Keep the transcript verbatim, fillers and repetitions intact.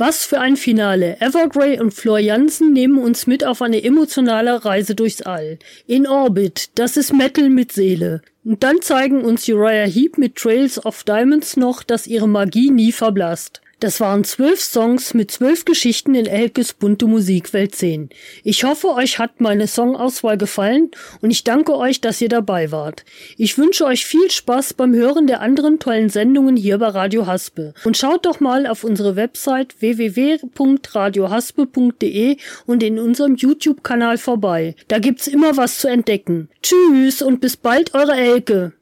Was für ein Finale. Evergrey und Floor Jansen nehmen uns mit auf eine emotionale Reise durchs All. In Orbit, das ist Metal mit Seele. Und dann zeigen uns Uriah Heep mit Trails of Diamonds noch, dass ihre Magie nie verblasst. Das waren zwölf Songs mit zwölf Geschichten in Elkes bunte Musikwelt zehn. Ich hoffe, euch hat meine Songauswahl gefallen und ich danke euch, dass ihr dabei wart. Ich wünsche euch viel Spaß beim Hören der anderen tollen Sendungen hier bei Radio Haspe. Und schaut doch mal auf unsere Website w w w punkt radio haspe punkt d e und in unserem YouTube-Kanal vorbei. Da gibt's immer was zu entdecken. Tschüss und bis bald, eure Elke.